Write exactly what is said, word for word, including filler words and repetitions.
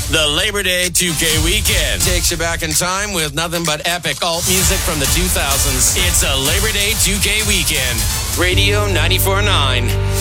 The Labor Day two K weekend takes you back in time with nothing but epic alt music from the two thousands. It's a Labor Day two K weekend. Radio ninety-four point nine.